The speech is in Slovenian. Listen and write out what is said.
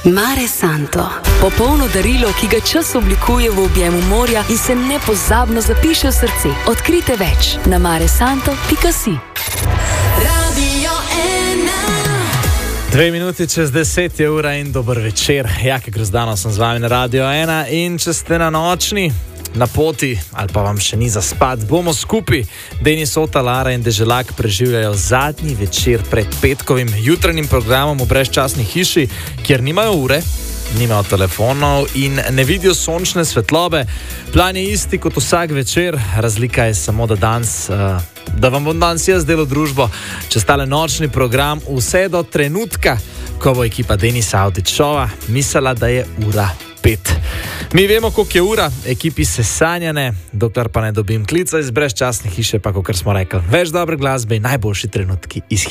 Mare Santo. Popolno darilo, ki ga čas oblikuje v objemu morja in se nepozabno zapiše v srce. Odkrite več na maresanto.si. 2 minuti čez 10 je ura in dober večer. Jake Grozdano sem z vami na Radio 1 in če ste na nočni, na poti ali pa vam še ni za spat, bomo skupaj. Denis Ota, Lara in Deželak preživljajo zadnji večer pred petkovim jutranjim programom v brezčasni hiši, kjer nimajo ure, nimajo telefonov in ne vidijo sončne svetlobe. Plan je isti kot vsak večer, razlika je samo, da vam bom danes jaz delal družbo čez tale nočni program vse do trenutka, ko bo ekipa Denisa Avdićova mislila, da je ura 5. Mi vemo, koliko je ura, ekipi se sanjane, dokler pa ne dobim klica iz brezčasne hiše, pa kot smo rekli, več dobre glasbe in najboljši trenutki iz